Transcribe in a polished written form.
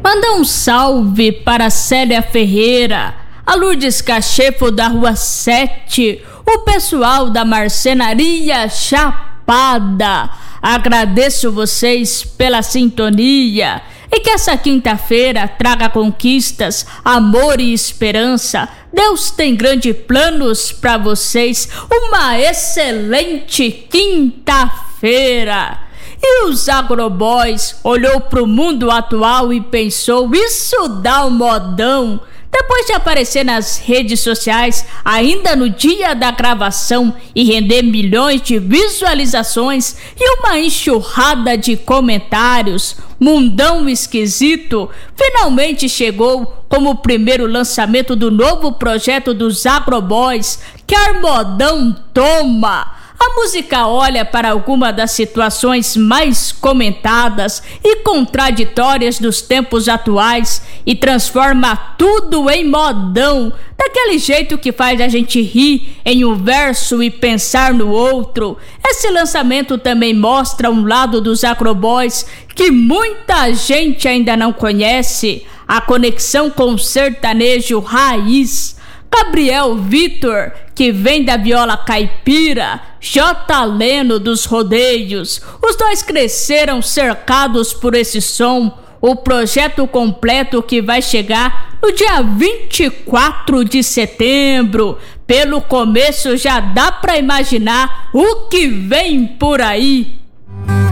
Manda um salve para Célia Ferreira, a Lourdes Cachefo da Rua 7, o pessoal da Marcenaria Chapada. Agradeço vocês pela sintonia e que essa quinta-feira traga conquistas, amor e esperança. Deus tem grandes planos para vocês. Uma excelente quinta-feira. E os agroboys olhou para o mundo atual e pensou: isso dá um modão. Depois de aparecer nas redes sociais, ainda no dia da gravação, e render milhões de visualizações e uma enxurrada de comentários, Mundão Esquisito finalmente chegou como o primeiro lançamento do novo projeto dos agroboys. Quer modão? Toma! A música olha para algumas das situações mais comentadas e contraditórias dos tempos atuais e transforma tudo em modão, daquele jeito que faz a gente rir em um verso e pensar no outro. Esse lançamento também mostra um lado dos agroboys que muita gente ainda não conhece: a conexão com o sertanejo raiz. Gabriel Vitor, que vem da viola caipira, J. Leno dos rodeios. Os dois cresceram cercados por esse som. O projeto completo que vai chegar no dia 24 de setembro. Pelo começo já dá para imaginar o que vem por aí.